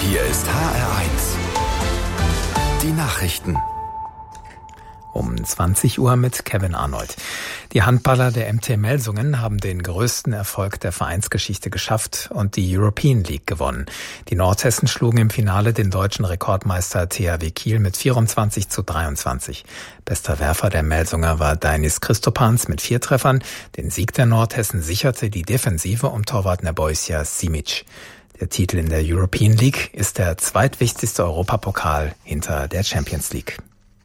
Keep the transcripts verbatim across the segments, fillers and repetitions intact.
Hier ist H R eins. Die Nachrichten. Um zwanzig Uhr mit Kevin Arnold. Die Handballer der M T Melsungen haben den größten Erfolg der Vereinsgeschichte geschafft und die European League gewonnen. Die Nordhessen schlugen im Finale den deutschen Rekordmeister T H W Kiel mit vierundzwanzig zu dreiundzwanzig. Bester Werfer der Melsunger war Dainis Christopans mit vier Treffern. Den Sieg der Nordhessen sicherte die Defensive um Torwart Nebojša Simic. Der Titel in der European League ist der zweitwichtigste Europapokal hinter der Champions League.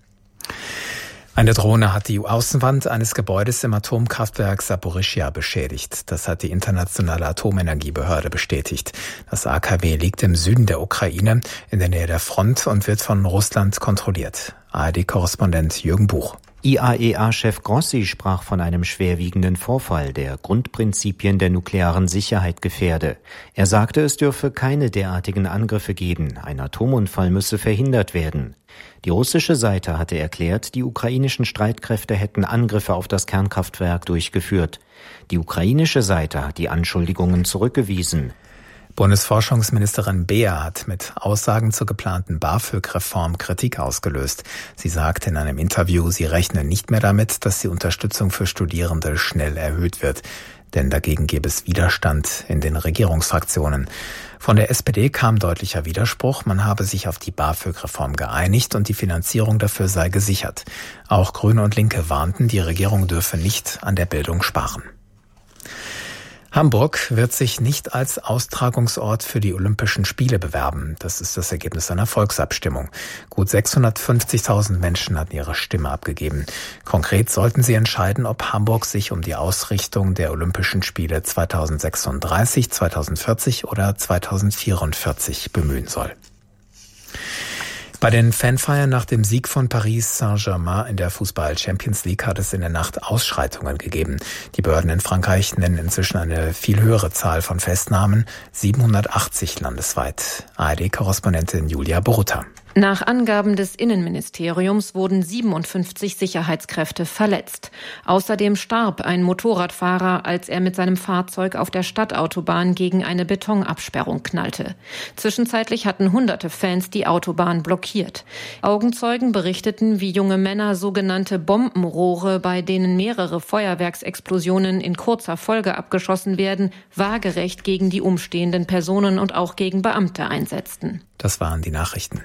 Eine Drohne hat die Außenwand eines Gebäudes im Atomkraftwerk Saporischschja beschädigt. Das hat die Internationale Atomenergiebehörde bestätigt. Das A K W liegt im Süden der Ukraine, in der Nähe der Front und wird von Russland kontrolliert. A R D-Korrespondent Jürgen Buch. I A E A-Chef Grossi sprach von einem schwerwiegenden Vorfall, der Grundprinzipien der nuklearen Sicherheit gefährde. Er sagte, es dürfe keine derartigen Angriffe geben. Ein Atomunfall müsse verhindert werden. Die russische Seite hatte erklärt, die ukrainischen Streitkräfte hätten Angriffe auf das Kernkraftwerk durchgeführt. Die ukrainische Seite hat die Anschuldigungen zurückgewiesen. Bundesforschungsministerin Beer hat mit Aussagen zur geplanten BAföG-Reform Kritik ausgelöst. Sie sagte in einem Interview, sie rechne nicht mehr damit, dass die Unterstützung für Studierende schnell erhöht wird. Denn dagegen gäbe es Widerstand in den Regierungsfraktionen. Von der S P D kam deutlicher Widerspruch, man habe sich auf die BAföG-Reform geeinigt und die Finanzierung dafür sei gesichert. Auch Grüne und Linke warnten, die Regierung dürfe nicht an der Bildung sparen. Hamburg wird sich nicht als Austragungsort für die Olympischen Spiele bewerben. Das ist das Ergebnis einer Volksabstimmung. Gut sechshundertfünfzigtausend Menschen hatten ihre Stimme abgegeben. Konkret sollten sie entscheiden, ob Hamburg sich um die Ausrichtung der Olympischen Spiele zweitausendsechsunddreißig, zweitausendvierzig oder zweitausendvierundvierzig bemühen soll. Bei den Fanfeiern nach dem Sieg von Paris Saint-Germain in der Fußball-Champions League hat es in der Nacht Ausschreitungen gegeben. Die Behörden in Frankreich nennen inzwischen eine viel höhere Zahl von Festnahmen, siebenhundertachtzig landesweit. A R D-Korrespondentin Julia Boruta. Nach Angaben des Innenministeriums wurden siebenundfünfzig Sicherheitskräfte verletzt. Außerdem starb ein Motorradfahrer, als er mit seinem Fahrzeug auf der Stadtautobahn gegen eine Betonabsperrung knallte. Zwischenzeitlich hatten hunderte Fans die Autobahn blockiert. Augenzeugen berichteten, wie junge Männer sogenannte Bombenrohre, bei denen mehrere Feuerwerksexplosionen in kurzer Folge abgeschossen werden, waagerecht gegen die umstehenden Personen und auch gegen Beamte einsetzten. Das waren die Nachrichten.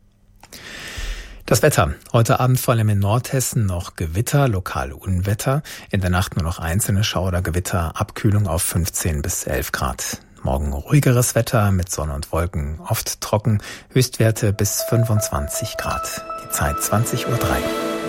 Das Wetter. Heute Abend vor allem in Nordhessen noch Gewitter, lokal Unwetter. In der Nacht nur noch einzelne Schauer oder Gewitter, Abkühlung auf fünfzehn bis elf Grad. Morgen ruhigeres Wetter mit Sonne und Wolken, oft trocken, Höchstwerte bis fünfundzwanzig Grad. Die Zeit zwanzig Uhr drei.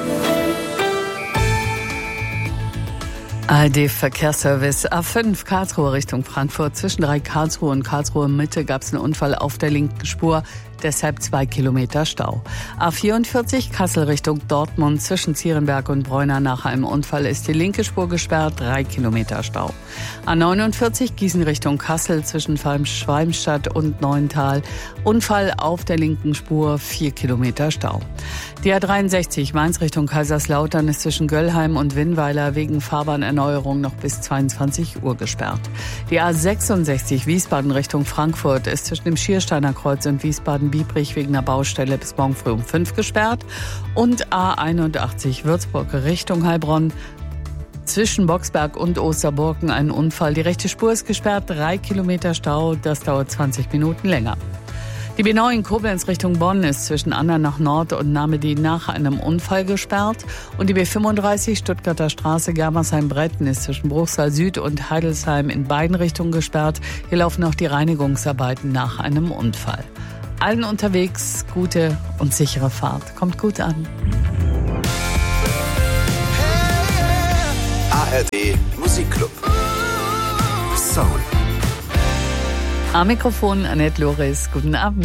A R D-Verkehrsservice A fünf Karlsruhe Richtung Frankfurt. Zwischen drei Karlsruhe und Karlsruhe Mitte gab es einen Unfall auf der linken Spur. Deshalb zwei Kilometer Stau. A vierundvierzig Kassel Richtung Dortmund. Zwischen Zierenberg und Bräuna nach einem Unfall ist die linke Spur gesperrt. Drei Kilometer Stau. A neunundvierzig Gießen Richtung Kassel. Zwischen Schwalmstadt und Neuental. Unfall auf der linken Spur. Vier Kilometer Stau. Die A dreiundsechzig Mainz Richtung Kaiserslautern ist zwischen Göllheim und Winnweiler wegen Fahrbahnerneuerung noch bis zweiundzwanzig Uhr gesperrt. Die A sechsundsechzig Wiesbaden Richtung Frankfurt ist zwischen dem Schiersteiner Kreuz und Wiesbaden-Biebrich wegen einer Baustelle bis morgen früh um fünf gesperrt. Und A einundachtzig Würzburg Richtung Heilbronn. Zwischen Boxberg und Osterburken ein Unfall. Die rechte Spur ist gesperrt, drei Kilometer Stau. Das dauert zwanzig Minuten länger. Die B neun Koblenz Richtung Bonn ist zwischen Annern nach Nord und Namedy nach einem Unfall gesperrt. Und die B fünfunddreißig Stuttgarter Straße Germersheim-Bretten ist zwischen Bruchsal Süd und Heidelsheim in beiden Richtungen gesperrt. Hier laufen noch die Reinigungsarbeiten nach einem Unfall. Allen unterwegs gute und sichere Fahrt. Kommt gut an. A R D Musikclub. Soul. Am Mikrofon Annette Loris. Guten Abend.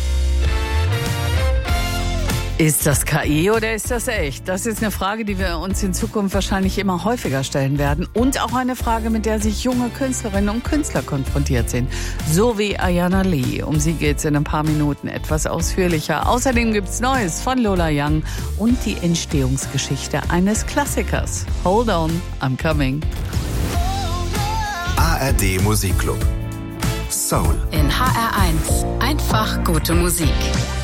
Ist das K I oder ist das echt? Das ist eine Frage, die wir uns in Zukunft wahrscheinlich immer häufiger stellen werden. Und auch eine Frage, mit der sich junge Künstlerinnen und Künstler konfrontiert sind. So wie Ayana Lee. Um sie geht's in ein paar Minuten etwas ausführlicher. Außerdem gibt's Neues von Lola Young und die Entstehungsgeschichte eines Klassikers. Hold on, I'm coming. A R D Musikclub. Soul. In H R eins. Einfach gut. Gute Musik.